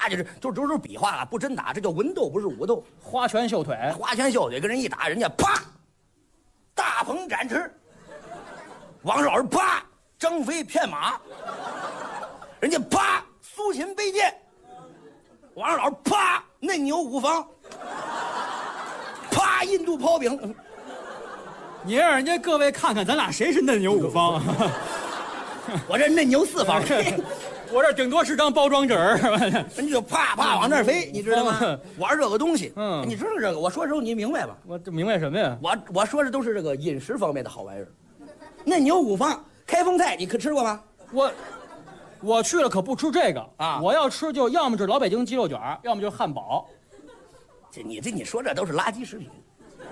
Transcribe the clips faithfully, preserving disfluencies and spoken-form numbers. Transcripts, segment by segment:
就是就就是比划了，不真打，这叫文斗，不是武斗。 花拳绣腿， 花拳绣腿，跟人一打，人家啪，大鹏展翅；王老师啪，张飞骗马；人家啪，苏秦背剑；王老师啪，嫩牛五方；啪，印度刨饼。 你让人家各位看看，咱俩谁是嫩牛五方啊？ 我这嫩牛四方。 我这顶多是张包装纸儿， 人家就啪啪往那儿飞，你知道吗？玩这个东西， 嗯， 你知道这个？我说的时候你明白吧？ 我这明白什么呀？ 我我说的都是这个饮食方面的好玩意儿。嫩牛五方，开封菜你可吃过吗？ 我我去了可不吃这个啊！ 我要吃就要么是老北京鸡肉卷，要么就是汉堡。 这你这你说这都是垃圾食品。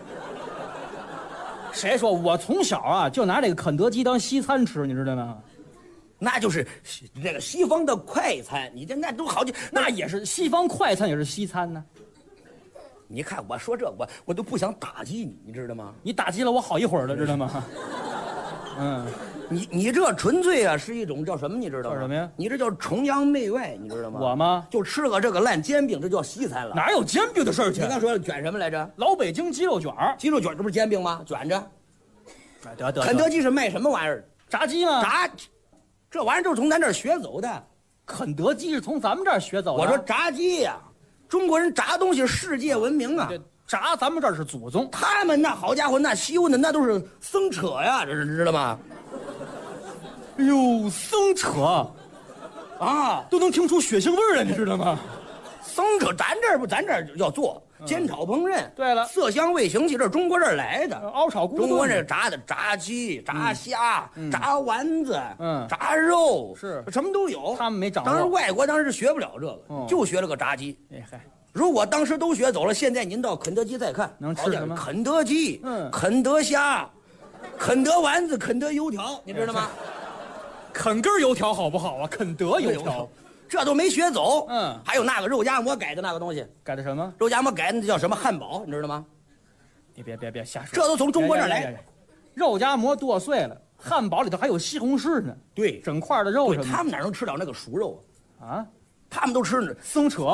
谁说？我从小啊就拿这个肯德基当西餐吃，你知道吗？ 那就是这个西方的快餐，你这那都好几， 那也是西方快餐，也是西餐呢。 你看我说这我我都不想打击你，你知道吗？ 你打击了我好一会儿了，知道吗？嗯， 你你这纯粹啊是一种叫什么？你知道吗？ 叫什么呀？ 你这叫崇洋媚外，你知道吗？ 我吗？ 就吃个这个烂煎饼，这叫西餐了。 哪有煎饼的事儿去？ 你刚说卷什么来着？ 老北京鸡肉卷， 鸡肉卷这不是煎饼吗？卷着。 哎，得得。 肯德基是卖什么玩意儿？ 炸鸡吗？ 炸。这玩意儿就是从咱这儿学走的， 肯德基是从咱们这儿学走的。 我说炸鸡呀、啊，中国人炸东西世界闻名啊。 炸咱们这儿是祖宗， 他们那好家伙，那西欧的那都是僧扯呀，这是知道吗？ 哎呦，僧扯，啊，都能听出血腥味儿来，你知道吗？ 僧扯，咱这儿不，咱这儿要做煎炒烹饪。 对了， 色香味形气，这是中国这儿来的。 熬炒菇， 中国这炸的炸鸡、炸虾、 嗯、 炸丸子、 嗯， 炸肉， 是什么都有。 他们没掌握。 当然，外国当时学不了这个， 嗯、 就学了个炸鸡。 哎嗨， 如果当时都学走了，现在您到肯德基再看， 能吃什么？ 肯德基， 嗯， 肯德虾，肯德丸子，肯德油条，你知道吗？ 肯根油条好不好啊？肯德油条。 这都没学走， 嗯， 还有那个肉夹馍改的那个东西， 改的什么？ 肉夹馍改的那叫什么汉堡，你知道吗？ 你别别别瞎说， 这都从中国这儿来。 肉夹馍剁碎了，汉堡里头还有西红柿呢， 对， 整块的肉。 他们哪能吃了那个熟肉啊？ 他们都吃那生扯，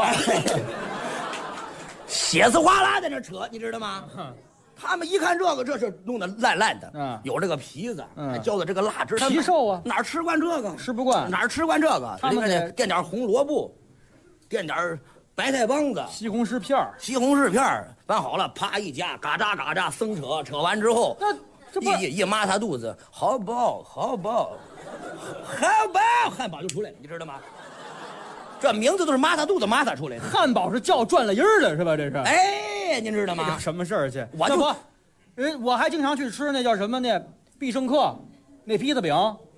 血丝哗啦在那扯，你知道吗？他们一看这个，这是弄得烂烂的， 嗯， 有这个皮子， 嗯， 还浇的这个辣汁， 皮瘦啊， 哪吃惯这个？ 吃不惯， 哪吃惯这个？ 他们得垫点红萝卜，垫点白菜帮子， 西红柿片儿， 西红柿片儿，拌好了，啪一夹，嘎喳嘎喳生扯，扯完之后， 那这不一一抹他肚子，好饱好饱，好饱，汉堡就出来了，你知道吗？这名字都是抹他肚子抹他出来的。 汉堡是叫转了音儿的，是吧？这是。 哎，您知道吗？ 什么事儿去？ 我就不，人我还经常去吃那叫什么呢？必胜客那披萨饼。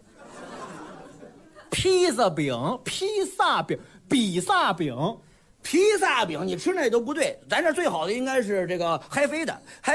披萨饼，披萨饼，比萨饼， 披萨饼，你吃那都不对。咱这最好的应该是这个嗨飞的，嗨。